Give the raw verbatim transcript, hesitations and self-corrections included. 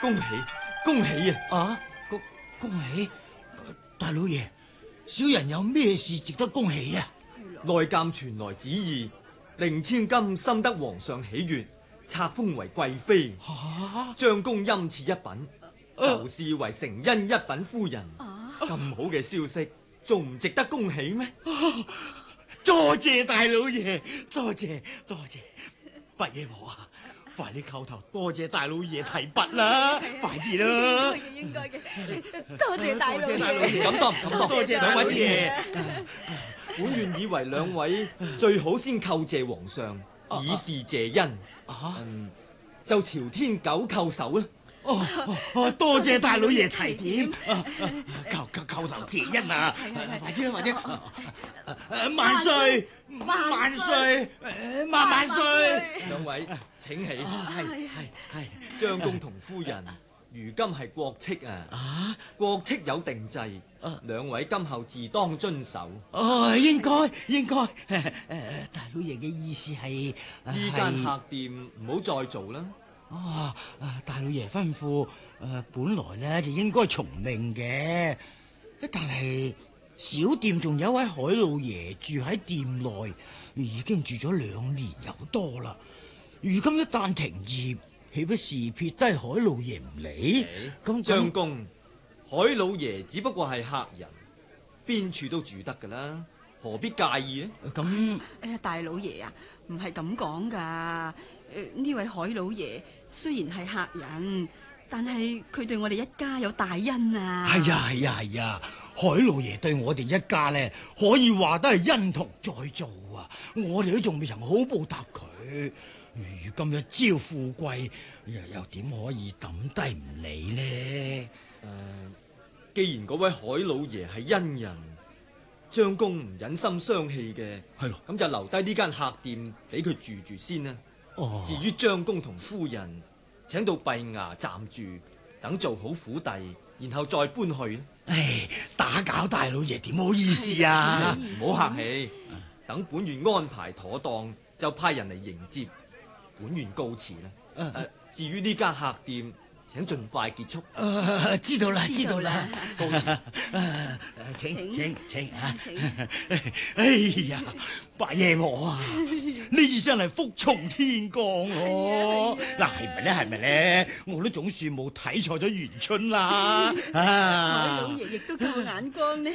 恭喜恭喜啊！ 啊，恭恭喜，大老爺，小人有咩事值得恭喜啊？ 內監傳來旨意，令千金深得皇上喜悅，冊封為貴妃。 啊， 張公欽賜一品，就視為承恩一品夫人。咁好嘅消息，仲唔值得恭喜咩？ 多謝大老爺，多謝多謝，八爺婆啊，快啲叩頭多謝大老爺提拔啦，快啲啦！ 應該嘅，應該嘅，多謝大老爺。 咁多唔敢當， 多謝兩位大老爺。 本願以為兩位最好先叩謝皇上，以示謝恩。 啊， 嗯，就朝天九叩首啦。 哦哦，多謝大老爺提點，叩叩叩頭謝恩啊！快啲啦，快啲！萬歲，萬歲，萬萬歲！ 兩位請起。 係係係， 張公同夫人如今係國戚啊！啊，國戚有定制，兩位今後自當遵守。 哦，應該應該。誒，大老爺嘅意思係呢間客店唔好再做啦。 哦，大老爺吩咐，誒，本來咧就應該從命嘅，但係小店仲有位海老爺住喺店內，已經住咗兩年有多啦。如今一旦停業，豈不是撇低海老爺唔理？咁張公，海老爺只不過係客人，邊處都住得噶啦，何必介意呢？ 咁誒，大老爺啊，唔係咁講噶。誒，呢位海老爺雖然係客人，但係佢對我哋一家有大恩啊！ 係呀係呀係呀，海老爺對我哋一家咧，可以話都係恩同再造啊！我哋都仲未曾好報答佢，如今一朝富貴，又又點可以抌低唔理呢？ 誒、呃，既然嗰位海老爺係恩人，張公唔忍心傷氣嘅， 係咯， 咁就留低呢間客店俾佢住住先啦。 哦， 至於張公同夫人，請到閉衙暫住，等做好府邸，然後再搬去。 唉，打攪大老爺點好意思啊！ 唔好客氣，等本院安排妥當，就派人嚟迎接。本院告辭啦。誒、 啊呃，至於呢間客店，請盡快結束。 誒，知道啦，知道啦。 告辭。 誒，請請請啊！ 請哎呀，八爺婆啊，呢次真係福從天降哦！嗱，係咪咧？係咪咧？我都總算冇睇錯咗元春啦！ 海老爺亦都夠眼光呢。